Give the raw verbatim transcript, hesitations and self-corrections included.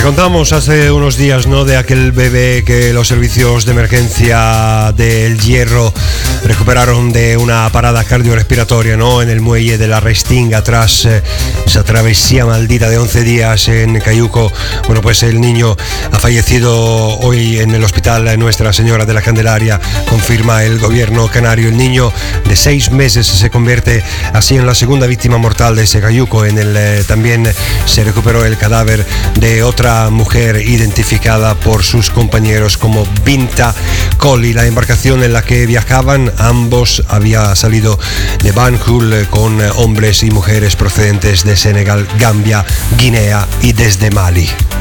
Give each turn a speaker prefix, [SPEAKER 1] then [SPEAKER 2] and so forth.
[SPEAKER 1] Contamos hace unos días, ¿no?, de aquel bebé que los servicios de emergencia del Hierro recuperaron de una parada cardiorrespiratoria, ¿no?, en el muelle de la Restinga tras eh, esa travesía maldita de once días en Cayuco. Bueno, pues el niño ha fallecido hoy en el hospital Nuestra Señora de la Candelaria, confirma el gobierno canario. El niño de seis meses se convierte así en la segunda víctima mortal de ese Cayuco. En el eh, también se recuperó el cadáver de otra mujer identificada por sus compañeros como Binta Colli. La embarcación en la que viajaban ambos había salido de Banjul con hombres y mujeres procedentes de Senegal, Gambia, Guinea y desde Mali.